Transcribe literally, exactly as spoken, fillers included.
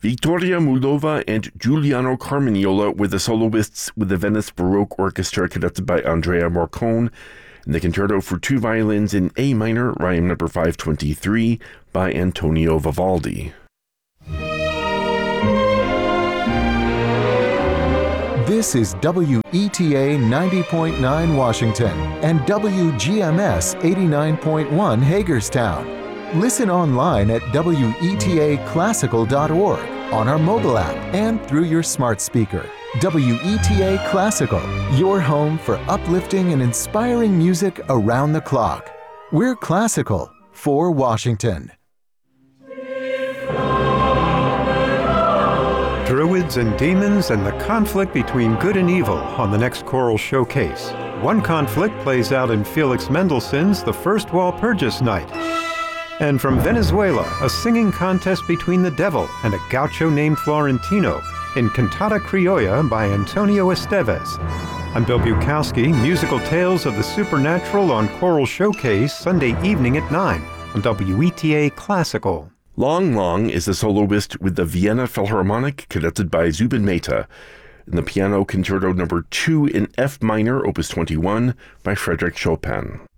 Victoria Mullova and Giuliano Carmignola were the soloists with the Venice Baroque Orchestra conducted by Andrea Morcone, and the concerto for two violins in A minor, Requiem number five twenty-three, by Antonio Vivaldi. This is W E T A ninety point nine Washington and W G M S eighty-nine point one Hagerstown. Listen online at W E T A classical dot org, on our mobile app, and through your smart speaker. W E T A Classical, your home for uplifting and inspiring music around the clock. We're classical for Washington. Druids and demons and the conflict between good and evil on the next choral showcase. One conflict plays out in Felix Mendelssohn's The First Walpurgis Night. And from Venezuela, a singing contest between the devil and a gaucho named Florentino in Cantata Criolla by Antonio Estevez. I'm Bill Bukowski, musical tales of the supernatural on Choral Showcase, Sunday evening at nine on W E T A Classical. Long Long is the soloist with the Vienna Philharmonic, conducted by Zubin Mehta, and the piano concerto number two in F minor, opus twenty-one, by Frédéric Chopin.